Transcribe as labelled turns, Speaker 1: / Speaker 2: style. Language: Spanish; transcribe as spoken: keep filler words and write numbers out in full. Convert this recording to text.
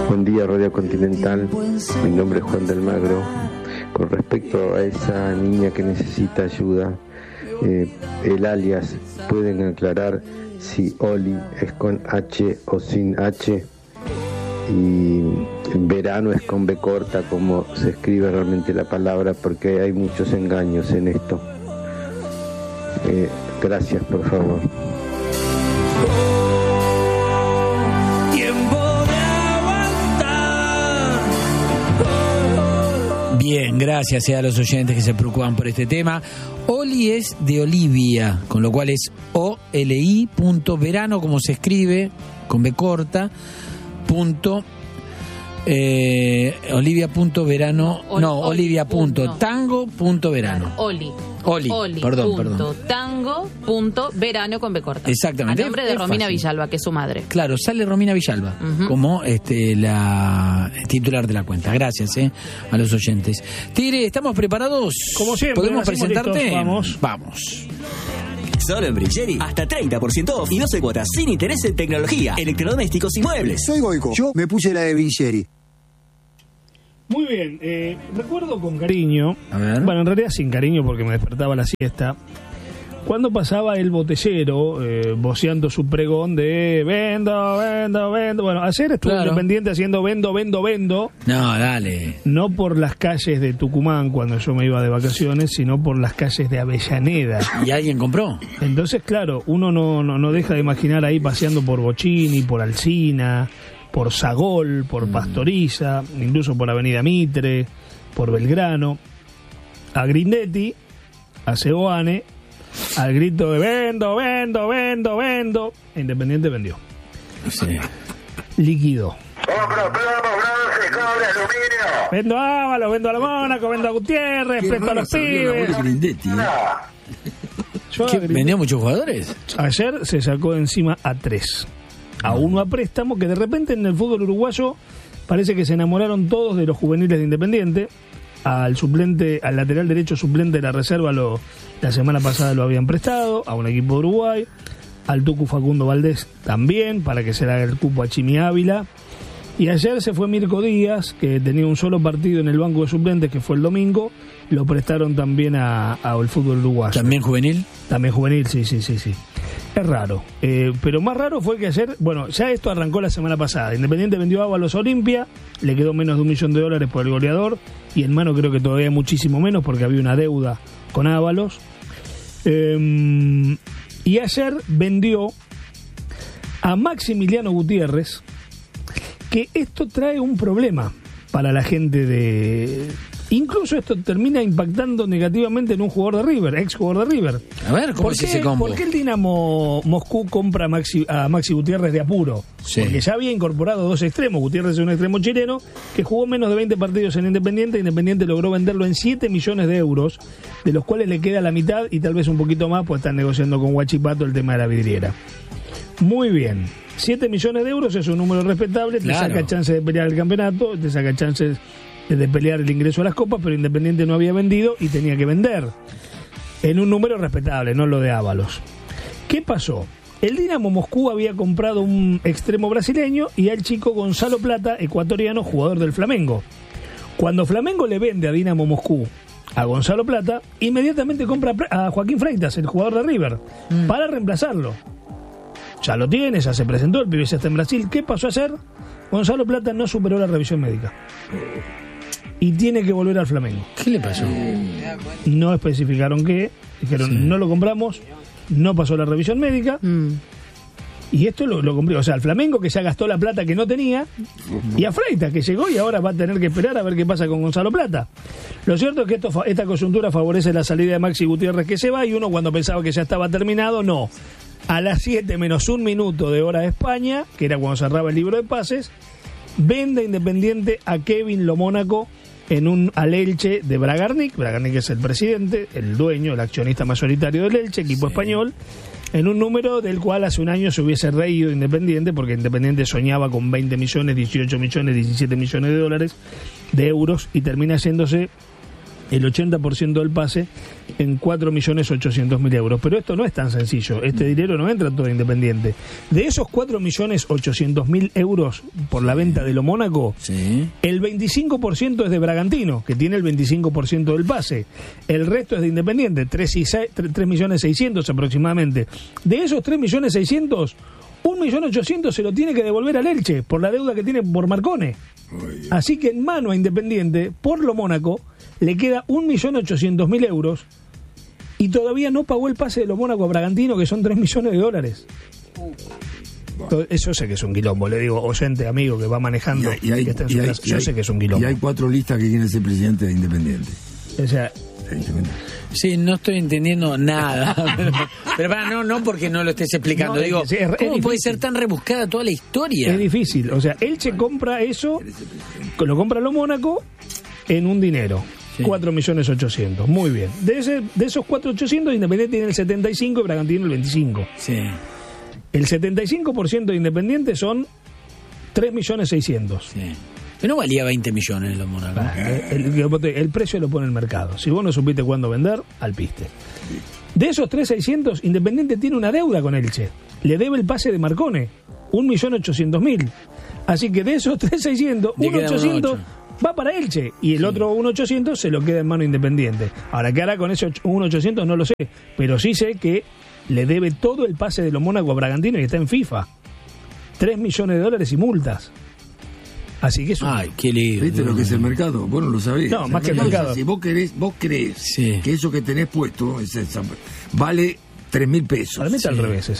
Speaker 1: Buen día, Radio Continental. Mi nombre es Juan del Magro. Con respecto a esa niña que necesita ayuda, eh, el alias, ¿pueden aclarar si Oli es con H o sin H? Y verano es con B corta, como se escribe realmente la palabra, porque hay muchos engaños en esto. Eh, gracias, por favor.
Speaker 2: Bien, gracias a los oyentes que se preocupan por este tema. Oli es de Olivia, con lo cual es O L I punto verano, como se escribe, con B corta, punto, eh, Olivia punto verano, Ol, no, Oli, Olivia punto punto, tango punto verano.
Speaker 3: Oli.
Speaker 2: Oli,
Speaker 3: Oli
Speaker 2: perdón,
Speaker 3: punto,
Speaker 2: perdón.
Speaker 3: Tango punto verano con B corta.
Speaker 2: Exactamente.
Speaker 3: A nombre de
Speaker 2: es
Speaker 3: Romina
Speaker 2: fácil.
Speaker 3: Villalba, que es su madre.
Speaker 2: Claro, sale Romina Villalba uh-huh. como este la titular de la cuenta. Gracias eh, a los oyentes. Tigre, ¿estamos preparados?
Speaker 4: Como siempre.
Speaker 2: ¿Podemos presentarte?
Speaker 4: Listos, vamos.
Speaker 2: Vamos.
Speaker 5: Solo en Brigeri, hasta treinta por ciento off y doce cuotas sin interés en tecnología, electrodomésticos y muebles.
Speaker 6: Soy Goico. Yo me puse la de Brigeri.
Speaker 4: Muy bien, eh, recuerdo con cariño,
Speaker 2: a ver.
Speaker 4: Bueno, en realidad sin cariño porque me despertaba la siesta, cuando pasaba el botellero eh, voceando su pregón de vendo, vendo, vendo. Bueno, ayer estuve claro. Independiente haciendo vendo, vendo, vendo.
Speaker 2: No, dale.
Speaker 4: No por las calles de Tucumán cuando yo me iba de vacaciones, sino por las calles de Avellaneda.
Speaker 2: ¿Y alguien compró?
Speaker 4: Entonces, claro, uno no, no, no deja de imaginar ahí paseando por Bochini, por Alsina, por Sagol, por Pastoriza, mm. incluso por Avenida Mitre, por Belgrano, a Grindetti, a Seoane, al grito de vendo, vendo, vendo, vendo, Independiente vendió.
Speaker 2: Sí.
Speaker 4: Liquidó.
Speaker 7: Compro plomo, bronce, cobre, aluminio.
Speaker 4: Vendo a Ábalos, vendo a la Mónaco, vendo a Gutiérrez, presto a los pibes.
Speaker 2: Grindetti, ¿eh?
Speaker 4: Yo
Speaker 2: ¿Qué, ¿Vendió muchos jugadores?
Speaker 4: Ayer se sacó de encima a tres. A uno a préstamo, que de repente en el fútbol uruguayo parece que se enamoraron todos de los juveniles de Independiente. Al suplente, al lateral derecho suplente de la reserva lo, la semana pasada lo habían prestado a un equipo de Uruguay. Al Tucu Facundo Valdés también, para que se le haga el cupo a Chimi Ávila. Y ayer se fue Mirko Díaz, que tenía un solo partido en el banco de suplentes, que fue el domingo. Lo prestaron también a, a el fútbol uruguayo.
Speaker 2: ¿También juvenil?
Speaker 4: También juvenil, sí, sí, sí, sí. Es raro. Eh, pero más raro fue que ayer, bueno, ya esto arrancó la semana pasada. Independiente vendió a Ábalos a Olimpia, le quedó menos de un millón de dólares por el goleador. Y en mano creo que todavía muchísimo menos, porque había una deuda con Ábalos. Eh, y ayer vendió a Maximiliano Gutiérrez, que esto trae un problema para la gente de... Incluso esto termina impactando negativamente en un jugador de River, ex jugador de River.
Speaker 2: A ver, ¿cómo es ese combo?
Speaker 4: ¿Por qué el Dinamo Moscú compra a Maxi, a Maxi Gutiérrez de apuro?
Speaker 2: Sí.
Speaker 4: Porque ya había incorporado dos extremos. Gutiérrez es un extremo chileno que jugó menos de veinte partidos en Independiente. Independiente logró venderlo en siete millones de euros, de los cuales le queda la mitad y tal vez un poquito más, pues están negociando con Huachipato el tema de la vidriera. Muy bien. siete millones de euros es un número respetable, te
Speaker 2: claro.
Speaker 4: saca chance de pelear el campeonato, te saca chances de pelear el ingreso a las copas, pero Independiente no había vendido y tenía que vender en un número respetable, no lo de Ábalos. ¿Qué pasó? El Dinamo Moscú había comprado un extremo brasileño y al chico Gonzalo Plata, ecuatoriano, jugador del Flamengo. Cuando Flamengo le vende a Dinamo Moscú a Gonzalo Plata, inmediatamente compra a Joaquín Freitas, el jugador de River, mm. para reemplazarlo. Ya lo tiene, ya se presentó, el pibe ya está en Brasil. ¿Qué pasó ayer? Gonzalo Plata no superó la revisión médica y tiene que volver al Flamengo.
Speaker 2: ¿Qué le pasó?
Speaker 4: No especificaron qué. Dijeron, sí. no lo compramos, no pasó la revisión médica. Mm. Y esto lo, lo compró. O sea, al Flamengo, que ya gastó la plata que no tenía, y a Freitas, que llegó y ahora va a tener que esperar a ver qué pasa con Gonzalo Plata. Lo cierto es que esto, esta coyuntura favorece la salida de Maxi Gutiérrez, que se va, y uno cuando pensaba que ya estaba terminado, no. A las siete menos un minuto de hora de España, que era cuando cerraba el libro de pases, vende Independiente a Kevin Lo Mónaco en un al Elche de Bragarnik. Bragarnik es el presidente, el dueño, el accionista mayoritario del Elche, equipo sí. español, en un número del cual hace un año se hubiese reído Independiente, porque Independiente soñaba con veinte millones, dieciocho millones, diecisiete millones de dólares, de euros, y termina yéndose el ochenta por ciento del pase en cuatro millones ochocientos mil euros. Pero esto no es tan sencillo, este dinero no entra todo Independiente. De esos cuatro millones ochocientos mil euros por la venta de lo Mónaco,
Speaker 2: Sí.
Speaker 4: el veinticinco por ciento es de Bragantino, que tiene el veinticinco por ciento del pase. El resto es de Independiente, tres millones seiscientos aproximadamente. De esos tres millones seiscientos, un millón ochocientos se lo tiene que devolver al Elche por la deuda que tiene por Marcone. Así que en mano a Independiente, por lo Mónaco, le queda un millón ochocientos mil euros y todavía no pagó el pase de lo Mónaco a Bragantino, que son tres millones de dólares. Eso sé que es un quilombo, le digo, oyente, amigo, que va manejando,
Speaker 8: y hay,
Speaker 4: que está en
Speaker 8: y
Speaker 4: su
Speaker 8: hay,
Speaker 4: casa.
Speaker 8: y
Speaker 4: Yo
Speaker 8: hay,
Speaker 4: sé que es un quilombo.
Speaker 8: Y hay cuatro listas que quieren ser presidente de Independiente.
Speaker 4: O sea,
Speaker 2: Sí, no estoy entendiendo nada. pero, pero para, no, no porque no lo estés explicando.
Speaker 4: No,
Speaker 2: Digo,
Speaker 4: es, es, es
Speaker 2: ¿cómo puede
Speaker 4: difícil.
Speaker 2: ser tan rebuscada toda la historia?
Speaker 4: Es difícil. O sea, Elche compra eso, lo compra lo Mónaco en un dinero.
Speaker 2: Sí.
Speaker 4: cuatro millones ochocientos. Muy bien. De ese de esos cuatro millones ochocientos, Independiente tiene el setenta y cinco y Bragantino el veinticinco.
Speaker 2: Sí.
Speaker 4: El setenta y cinco por ciento de Independiente son tres millones seiscientos.
Speaker 2: Sí. Pero no valía veinte millones los Mónaco.
Speaker 4: El, el, el precio lo pone el mercado. Si vos no supiste cuándo vender, al piste. De esos tres millones seiscientos, Independiente tiene una deuda con Elche. Le debe el pase de Marcone, un millón ochocientos mil. Así que de esos tres millones seiscientos,
Speaker 2: Le
Speaker 4: un millón
Speaker 2: queda
Speaker 4: ochocientos
Speaker 2: un
Speaker 4: va para Elche. Y el otro un millón ochocientos se lo queda en mano Independiente. Ahora, ¿qué hará con ese un millón ochocientos? No lo sé. Pero sí sé que le debe todo el pase de los Mónaco a Bragantino y está en FIFA. tres millones de dólares y multas. Así que eso.
Speaker 2: Ay, qué lío.
Speaker 8: ¿Viste lo que es el mercado? Vos no lo sabés.
Speaker 4: No, más que el
Speaker 8: es
Speaker 4: mercado.
Speaker 8: así. Vos querés, vos creés
Speaker 2: Sí.
Speaker 8: que eso que tenés puesto es esa- vale tres mil pesos.
Speaker 4: Para mí está al
Speaker 2: Sí.
Speaker 4: revés.